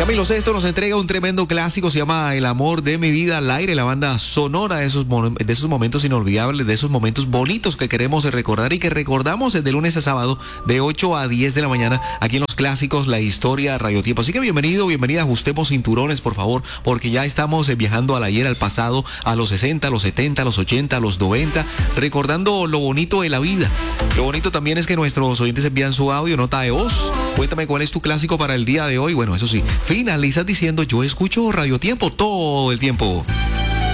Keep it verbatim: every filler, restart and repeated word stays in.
Camilo Sesto nos entrega un tremendo clásico, se llama El amor de mi vida al aire, la banda sonora de esos, de esos momentos inolvidables, de esos momentos bonitos que queremos recordar y que recordamos desde lunes a sábado de ocho a diez de la mañana aquí en Los Clásicos, la historia Radio Tiempo. Así que bienvenido, bienvenida, ajustemos cinturones por favor, porque ya estamos viajando al ayer, al pasado, a los sesenta, a los setenta, a los ochenta, a los noventa, recordando lo bonito de la vida. Lo bonito también es que nuestros oyentes envían su audio, nota de voz. Cuéntame cuál es tu clásico para el día de hoy. Bueno, eso sí, finalizas diciendo: yo escucho Radio Tiempo todo el tiempo.